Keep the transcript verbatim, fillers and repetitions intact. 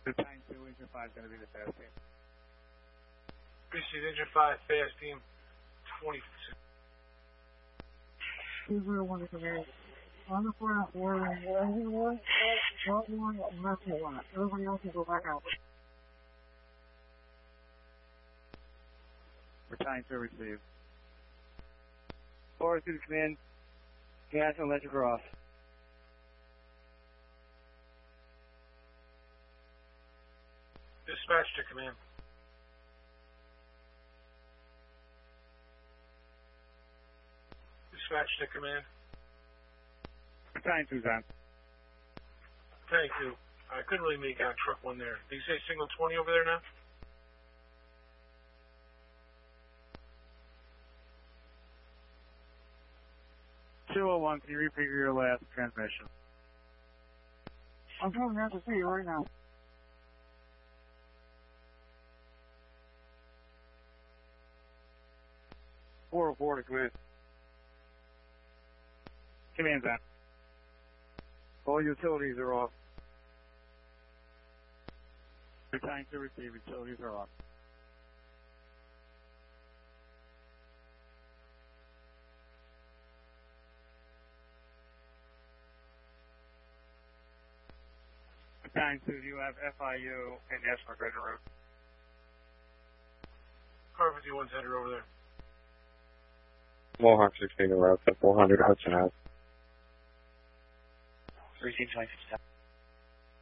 Battalion two, Engine five is going to be the fast team. Appreciate Engine five, fast team, twenty. two zero one to command. On the front, we're in engine one, front one, left one. Everybody else can go back out. Battalion two received. Forward to the command. Gas and electric are off. Dispatch to command. Dispatch to command. Battalion two's on. Thank you. I couldn't really make out truck one there. Did you say single twenty over there now? two oh one, can you repeat your last transmission? I'm coming out to see you right now. four oh four to command. Command's on. All utilities are off. Battalion two receive, utilities are off. Battalion two, you have F I U and escort ready to route. Car fifty-one's headed over there. Mohawk sixteen route at four hundred Hudson Ave. Receive twenty-six.